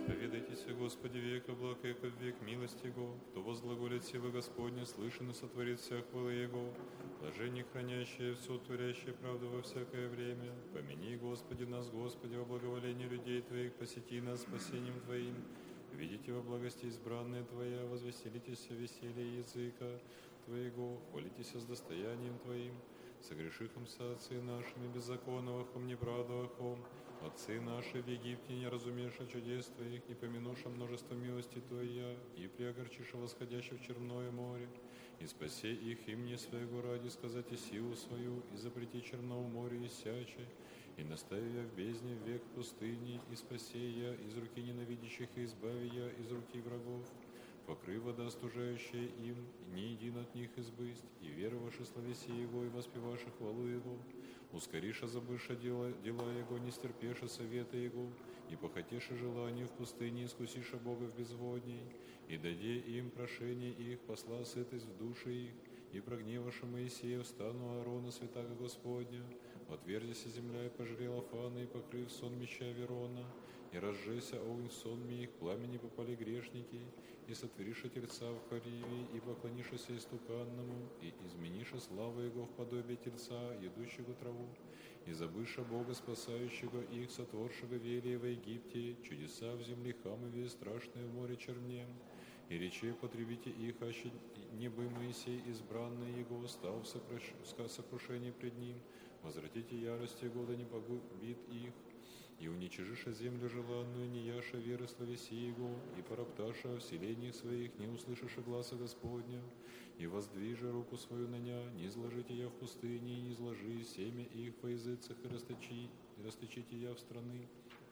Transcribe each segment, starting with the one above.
Исповедайтесь, Господи, века благ, яко в век милости Его. Кто возглаголит силы Господня, слышен и сотворит вся хвалы Его. Блажение, хранящее, все творящее правду во всякое время. Помяни, Господи, нас, Господи, во благоволении людей Твоих, посети нас спасением Твоим. Видите во благости избранные Твоя, возвеселитесь о веселье языка Твоего, хвалитесь с достоянием Твоим. Согрешихом со отцы нашими, беззаконновахом, неправдовахом, отцы наши в Египте, не разумеша чудес Твоих, не помянуша множество милости Твоя, и приогорчиша восходящих в Черное море, и спаси их имени Своего ради, сказать и силу свою, и запрети Черному морю иссяче, и настави я в бездне в век пустыни, и спаси я из руки ненавидящих, и избави я из руки врагов. Покрый вода, остужающая им, и не един от них избысть, и веровавши словеси Его, и воспеваши хвалу Его, ускориша забыша дела Его, не стерпеша совета Его, и похотеша желания в пустыне, искусиша Бога в безводней, и даде им прошение их, посла сытость в души их, и прогневаша Моисея в стану Аарона, святаго Господня, отверзися земля, и пожрела фана, и покрыв сон меча Верона, и разжеся огонь в сонме их, пламени попали грешники, и сотвориша тельца в хориве, и поклонишася истуканному, и измениша славу Его в подобие тельца, едущего траву, и забыша Бога, спасающего их, сотворшего велия в Египте, чудеса в земле Хамове, страшное в море Чернем, и рече потребите их, аще не бы Моисей, избранный Его, стал в сокрушении пред Ним, возвратите ярость Его, да не погубит их, и уничижиша землю желанную, не яша веры словеси Его, и поропташа в селениях своих, не услышиша гласа Господня, и воздвижа руку свою на ня, не изложите я в пустыне, и не изложи семя их по языцах, и расточите я в страны.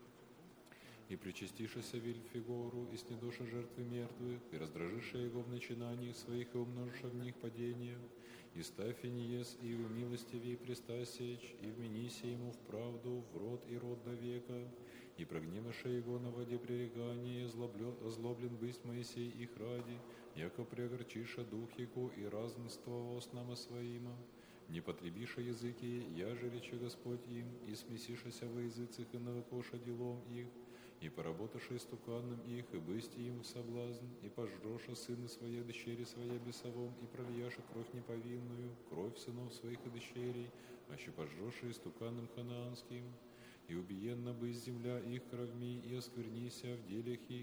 И причастишася виль фигору, и снедоша жертвы мертвых, и раздражиша Его в начинаниях своих, и умножиша в них падения, и ставь и не ес, и в милостиве, и преста сечь, и вменися Ему в правду, в род и род до века, и прогневаша Его на воде пререкания, озлоблен бысть Моисей их ради, яко преогорчиша дух Его, и разнствовал с нами своима, не потребиша языки, яже рече Господь им, и смесишася во языцах, и навыкоша делом их, и поработаша истуканным их, и бысть им в соблазн, и пожроша сына своя, дщери своя бесовом, и прольяша кровь неповинную, кровь сынов своих и дщерей, аще пожроша истуканным ханаанским, и убиенна бысть земля их кровьми, и осквернися в делях их,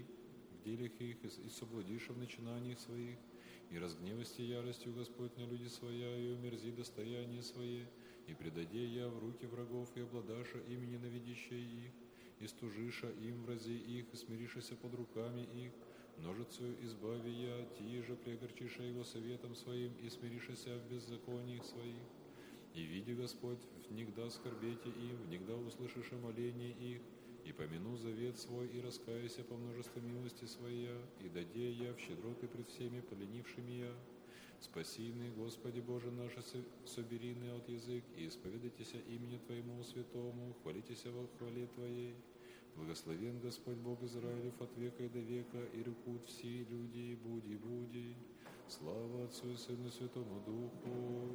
и соблудиша в начинаниях своих, и разгневости яростью Господь на люди своя, и умерзи достояние свое, и предаде я в руки врагов, и обладаша ими ненавидящие их, и стужиша им врази их, и смиришася под руками их, множицею избави я, тие же преогорчиша Его советом своим, и смиришася в беззакониях своих. И види Господь, внегда скорбете им, внегда услышиша моление их, и помяну завет свой, и раскаяся по множеству милости своя, и даде я в щедроты пред всеми поленившими я. Спасильный, Господи Боже наш, соберины от язык, и исповедайтеся имени Твоему святому, хвалитеся во хвале Твоей. Благословен Господь Бог Израилев от века и до века, и рекут все люди, буди. Слава Отцу и Сыну и Святому Духу,